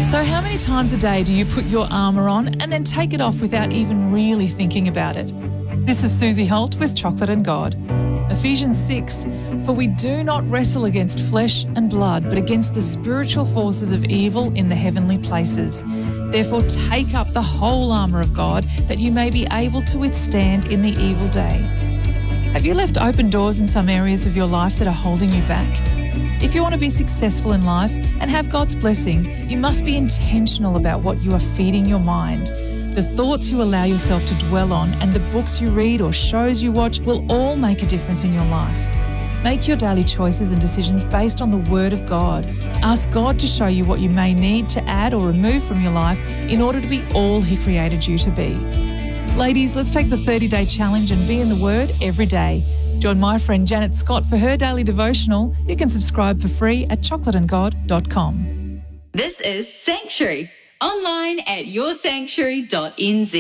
So how many times a day do you put your armour on and then take it off without even really thinking about it? This is Susie Holt with Chocolate and God. Ephesians 6, "For we do not wrestle against flesh and blood, but against the spiritual forces of evil in the heavenly places. Therefore take up the whole armour of God, that you may be able to withstand in the evil day." Have you left open doors in some areas of your life that are holding you back? If you want to be successful in life and have God's blessing, you must be intentional about what you are feeding your mind. The thoughts you allow yourself to dwell on and the books you read or shows you watch will all make a difference in your life. Make your daily choices and decisions based on the Word of God. Ask God to show you what you may need to add or remove from your life in order to be all He created you to be. Ladies, let's take the 30-day challenge and be in the Word every day. Join my friend Janet Scott for her daily devotional. You can subscribe for free at chocolateandgod.com. This is Sanctuary, online at yoursanctuary.nz.